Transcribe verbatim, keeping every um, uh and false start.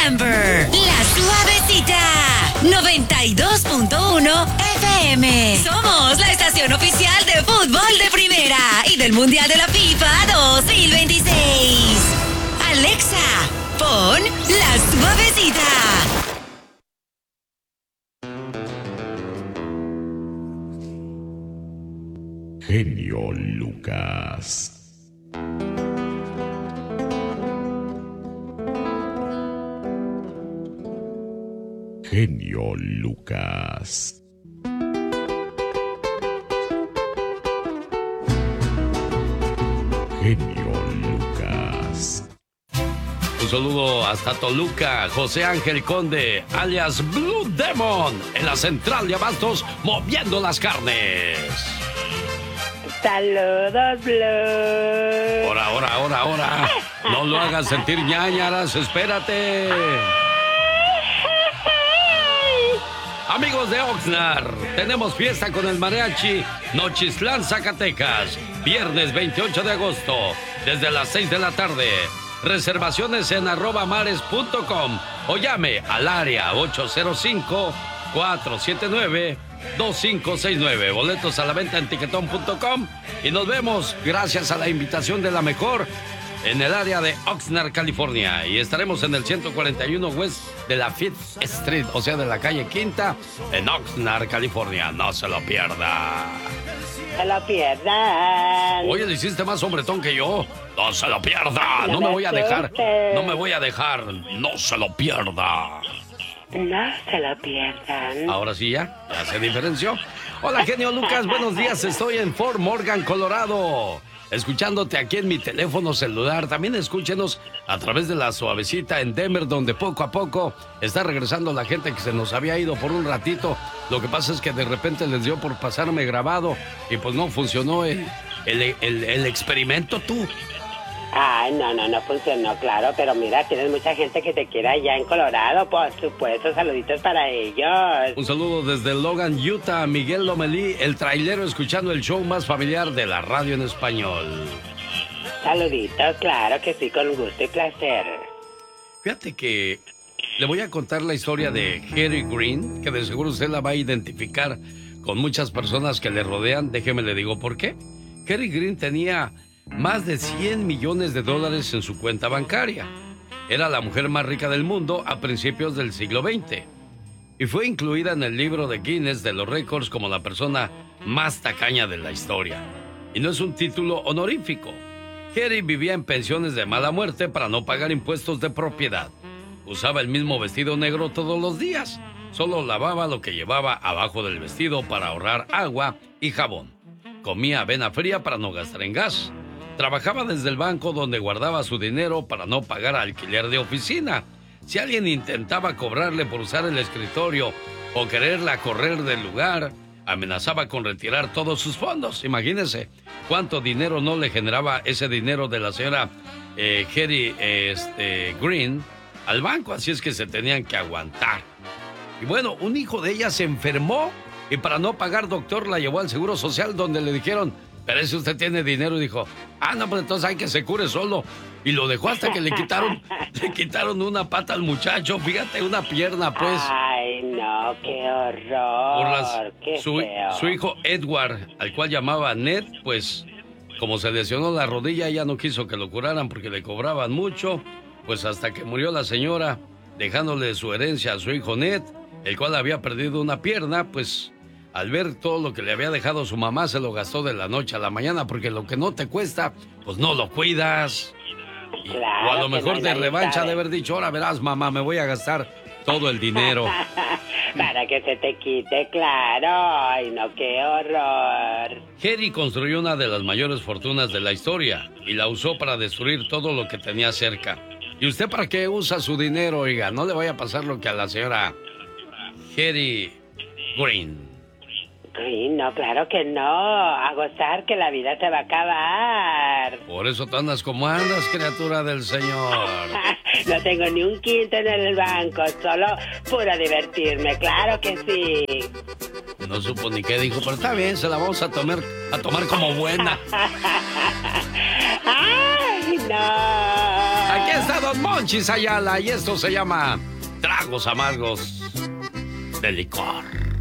Denver. La Suavecita. noventa y dos punto uno F M. Somos la estación oficial de fútbol de primera y del Mundial de la FIFA dos mil veintiséis. Alexa, pon La Suavecita. Genio Lucas. Genio Lucas. Genio Lucas. Un saludo hasta Toluca, José Ángel Conde, alias Blue Demon, en la central de abastos, moviendo las carnes. Saludos, Blue. Ahora, ahora, ahora, ahora. No lo hagas sentir ñañaras, espérate. Amigos de Oxnard, tenemos fiesta con el mariachi Nochislán, Zacatecas, viernes veintiocho de agosto, desde las seis de la tarde. Reservaciones en arroba mares punto com o llame al área ocho cero cinco, cuatro siete nueve, dos cinco seis nueve. Boletos a la venta en tiquetón punto com y nos vemos gracias a la invitación de la mejor en el área de Oxnard, California. Y estaremos en el ciento cuarenta y uno West de la Fifth Street, o sea, de la calle Quinta, en Oxnard, California. No se lo pierda. Se lo pierdan. Oye, le hiciste más hombretón que yo. No se lo pierda. No, no me voy a dejar. No me voy a dejar. No se lo pierda. No se lo pierdan. Ahora sí ya, ya se diferenció. Hola, genio Lucas, buenos días. Estoy en Fort Morgan, Colorado, escuchándote aquí en mi teléfono celular. También escúchenos a través de La Suavecita en Denver, donde poco a poco está regresando la gente que se nos había ido por un ratito. Lo que pasa es que de repente les dio por pasarme grabado y pues no funcionó el, el, el, el experimento, tú. Ay, no, no, no funcionó, claro, pero mira, tienes mucha gente que te quiere allá en Colorado, por supuesto, saluditos para ellos. Un saludo desde Logan, Utah, Miguel Lomelí, el trailero, escuchando el show más familiar de la radio en español. Saluditos, claro que sí, con gusto y placer. Fíjate que le voy a contar la historia de Harry Green, que de seguro usted la va a identificar con muchas personas que le rodean. Déjeme le digo por qué. Harry Green tenía más de cien millones de dólares en su cuenta bancaria. Era la mujer más rica del mundo a principios del siglo veinte. Y fue incluida en el libro de Guinness de los récords como la persona más tacaña de la historia. Y no es un título honorífico. Harry vivía en pensiones de mala muerte para no pagar impuestos de propiedad. Usaba el mismo vestido negro todos los días. Solo lavaba lo que llevaba abajo del vestido para ahorrar agua y jabón. Comía avena fría para no gastar en gas. Trabajaba desde el banco donde guardaba su dinero para no pagar alquiler de oficina. Si alguien intentaba cobrarle por usar el escritorio o quererla correr del lugar, amenazaba con retirar todos sus fondos. Imagínense cuánto dinero no le generaba ese dinero de la señora eh, Harry este, Green al banco, así es que se tenían que aguantar. Y bueno, un hijo de ella se enfermó y para no pagar doctor la llevó al Seguro Social, donde le dijeron: pero si usted tiene dinero, y dijo: ah, no, pues entonces hay que se cure solo. Y lo dejó hasta que le quitaron, le quitaron una pata al muchacho, fíjate, una pierna, pues. Ay, no, qué horror, Por las, qué su, feo. su hijo Edward, al cual llamaba Ned, pues, como se lesionó la rodilla, ella no quiso que lo curaran porque le cobraban mucho, pues hasta que murió la señora, dejándole su herencia a su hijo Ned, el cual había perdido una pierna, pues al ver todo lo que le había dejado su mamá, se lo gastó de la noche a la mañana, porque lo que no te cuesta, pues no lo cuidas. Y, claro, o a lo mejor no de revancha sabe. de haber dicho: ahora verás, mamá, me voy a gastar todo el dinero. Para que se te quite, claro. Ay, no, qué horror. Harry construyó una de las mayores fortunas de la historia y la usó para destruir todo lo que tenía cerca. ¿Y usted para qué usa su dinero, oiga? No le vaya a pasar lo que a la señora Harry Green. Green, no, claro que no. A gozar, que la vida se va a acabar. Por eso tú andas como andas, criatura del Señor. No tengo ni un quinto en el banco, solo puro divertirme, claro que sí. No supo ni qué dijo, pero está bien, se la vamos a tomar, a tomar como buena. Ay, no. Aquí está Don Monchis Ayala y esto se llama Tragos Amargos de Licor.